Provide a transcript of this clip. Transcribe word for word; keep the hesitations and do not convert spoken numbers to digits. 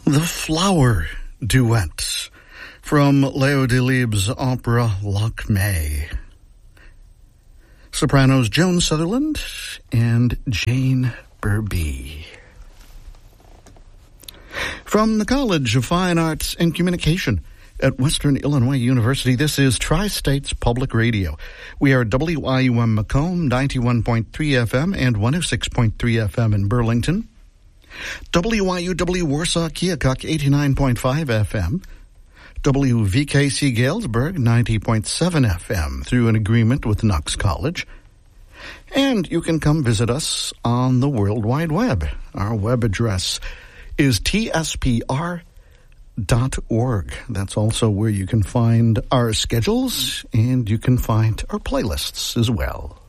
The Flower Duet from Leo Delibes' opera Lakmé. Sopranos Joan Sutherland and Jane Burbee. From the College of Fine Arts and Communication at Western Illinois University, this is Tri-States Public Radio. We are W I U M Macomb, ninety-one point three F M and one oh six point three F M in Burlington. W I U W Warsaw Keokuk, eighty-nine point five F M. W V K C Galesburg, ninety point seven F M through an agreement with Knox College. And you can come visit us on the World Wide Web. Our web address is T S P R dot org. That's also where you can find our schedules and you can find our playlists as well.